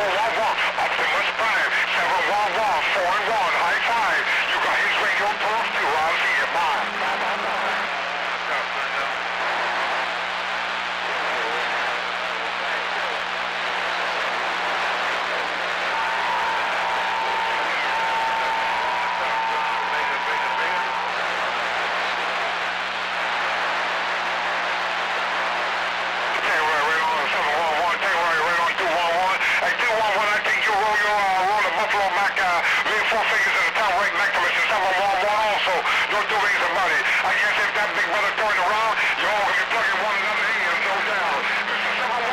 Optimus Prime, 711, 4 and 1, high five. You got his radio talk too, I'll see you, bye. Four figures in the top right next to me since 711 also. No two ways about it. I guess if that big brother turned around, you're all going to be plugging one another in, no doubt. Mr.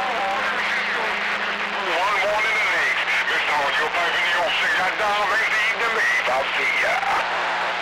711, one more in the legs. Mr. Audio Pipe in the old cigarette down, raise the evening leaves. I'll see ya.